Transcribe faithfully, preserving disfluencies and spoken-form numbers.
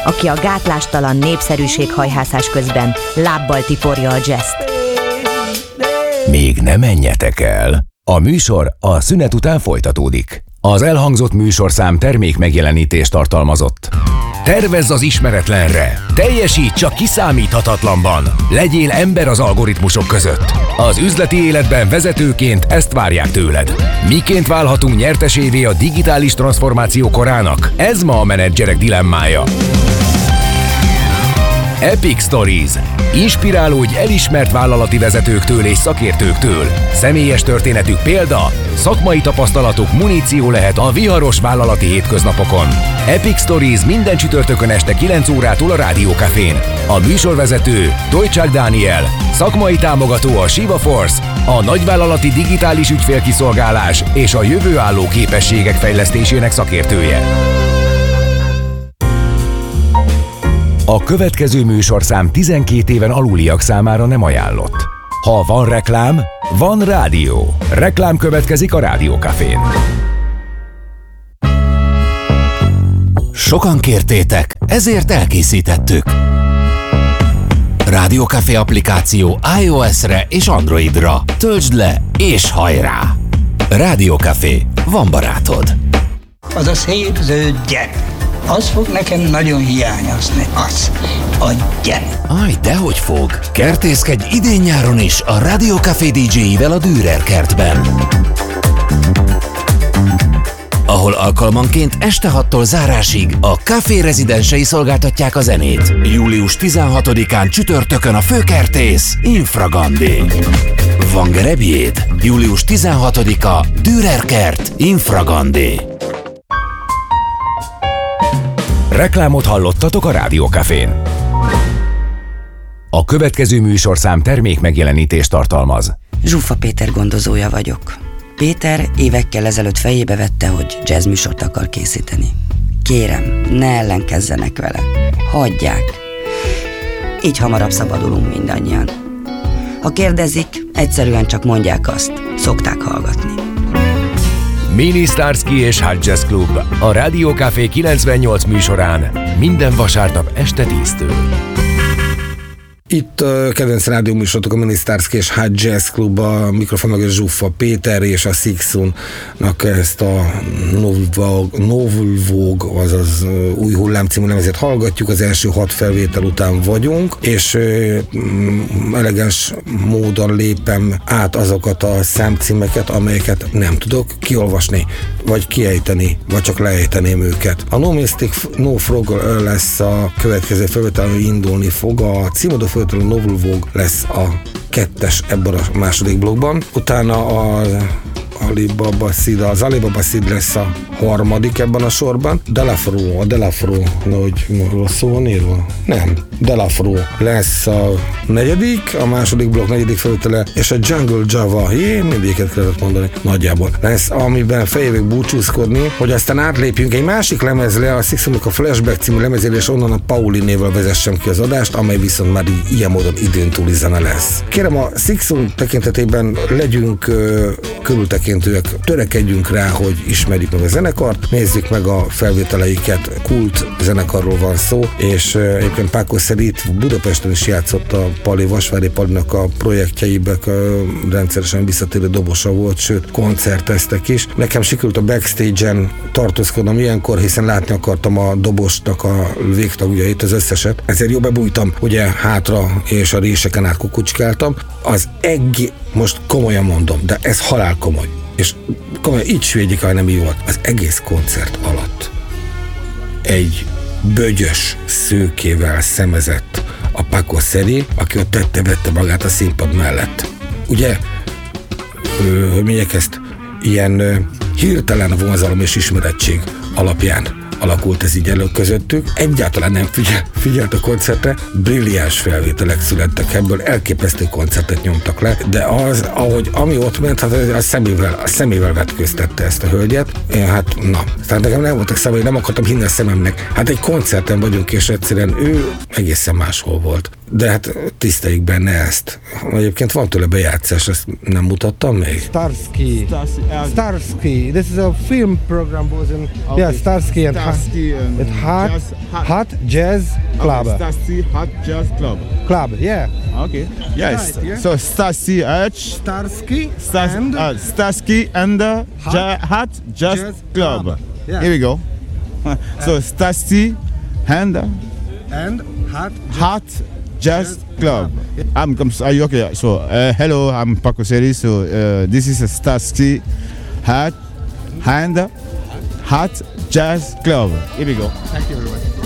aki a gátlástalan népszerűséghajhászás közben lábbal tiporja a jazzt. Még ne menjetek el! A műsor a szünet után folytatódik. Az elhangzott műsorszám termék megjelenítést tartalmazott. Tervezz az ismeretlenre! Teljesíts a kiszámíthatatlanban! Legyél ember az algoritmusok között! Az üzleti életben vezetőként ezt várják tőled. Miként válhatunk nyertesévé a digitális transformáció korának? Ez ma a menedzserek dilemmája. Epic Stories. Inspirálódj elismert vállalati vezetőktől és szakértőktől. Személyes történetük példa, szakmai tapasztalatuk muníció lehet a viharos vállalati hétköznapokon. Epic Stories minden csütörtökön este kilenc órától a Rádió Cafén. A műsorvezető Tojcsák Dániel, szakmai támogató a Shiva Force, a nagyvállalati digitális ügyfélkiszolgálás és a jövőálló képességek fejlesztésének szakértője. A következő műsorszám tizenkét éven aluliak számára nem ajánlott. Ha van reklám, van rádió. Reklám következik a Rádió Cafén. Sokan kértétek, ezért elkészítettük. Rádió Café applikáció iOS-re és Androidra. Töltsd le és hajrá! Rádió Café, van barátod. Az a szép zöld gyep. Az fog nekem nagyon hiányozni, az, a gyep. Aj, dehogy fog. Kertészkedj idén-nyáron is a Rádió Café dé dzséivel a Dürer kertben, ahol alkalmanként este hattól zárásig a Café rezidensei szolgáltatják a zenét. július tizenhatodikán csütörtökön a főkertész Infragandé. Van gerebjéd? július tizenhatodika Dürer kert Infragandé. Reklámot hallottatok a Rádió Cafén. A következő műsorszám termék megjelenítést tartalmaz. Zsuffa Péter gondozója vagyok. Péter évekkel ezelőtt fejébe vette, hogy jazz műsort akar készíteni. Kérem, ne ellenkezzenek vele. Hagyják. Így hamarabb szabadulunk mindannyian. Ha kérdezik, egyszerűen csak mondják azt. Szokták hallgatni. Mini Starsky és Hot Jazz Club a Rádió Café kilencvennyolc műsorán minden vasárnap este tíztől. Itt a kedvenc rádióműsorotok a Mini Starsky és Hot Jazz Club, a mikrofonnak Zsuffa Péter és a Sixunnak ezt a Novel Vogue, azaz új hullám című lemezét hallgatjuk, az első hat felvétel után vagyunk, és elegáns módon lépem át azokat a számcímeket, amelyeket nem tudok kiolvasni, vagy kiejteni, vagy csak leejteném őket. A No Mystic, No Frog lesz a következő felvétel, ami indulni fog, a címadó felvétel a Novel Vogue lesz a kettes ebben a második blokkban. Utána a Alibaba Sid, az Alibaba Sid lesz a harmadik ebben a sorban. Delafro, a Delafro, hogy rosszul van írva? Nem. Delafro lesz a negyedik, a második blokk negyedik felvétele, és a Jungle Java, jé, mindéket kellett mondani, nagyjából lesz, amiben feljövök búcsúzkodni, hogy aztán átlépjünk egy másik lemezre, a Sixunnak a Flashback című lemezére, és onnan a Pauli névvel vezessem ki az adást, amely viszont már így, ilyen módon időn túli zene lesz. Kérem, a Sixun tekintetében legyünk uh, körültekintőek, törekedjünk rá, hogy ismerjük meg a zenekart, nézzük meg a felvételeiket, kult zenekarról van szó, és uh, egyébként Páko Szerít Budapesten is játszott a Pali, Vasvári Palinak a projektjeiben, uh, rendszeresen visszatérő dobosa volt, sőt koncerteztek is. Nekem sikerült a backstage-en tartózkodnom ilyenkor, hiszen látni akartam a dobosnak a végtagjait, az összeset, ezért jó bebújtam, ugye hátra és a réseken át kukucskáltam. Az egész, most komolyan mondom, de ez halál komoly, és komolyan így svédik, ha nem így volt, az egész koncert alatt egy bögyös szőkével szemezett a Paco Seri, aki ott tette-vette magát a színpad mellett. Ugye, hogy mondják ezt, ilyen hirtelen vonzalom és ismerettség alapján alakult ez így elő közöttük. Egyáltalán nem figyel, figyelt a koncertre, brilliáns felvételek születtek ebből, elképesztő koncertet nyomtak le, de az, ahogy ami ott ment, hát a szemével, a szemével vetköztette ezt a hölgyet. Én, hát na, tehát nekem nem voltak szemei, nem akartam hinni a szememnek. Hát egy koncerten vagyunk, és egyszerűen ő egészen máshol volt. de hát tiszteljük benne ezt. Egyébként van tőle bejátszás, ezt nem mutattam még? Starsky. Starsky. This is a film program was in okay. Yeah, Starsky and Starsky and it hot, jazz, hot, hot Jazz Club. Okay, Starsky Hot Jazz Club. Club, yeah. Okay. Yes. Right, yeah. So Starsky H. Starsky Stars, and uh, Starsky and the Hot, ja, hot Jazz, Jazz Club. Club. Yeah. Here we go. So Starsky and the and hot Jazz, Hot Jazz, Jazz Club. Club. I'm, I'm are you okay? So uh, hello, I'm Paco Seri. So uh, this is a Starsky Hot and Hot Jazz Club. Here we go. Thank you very much.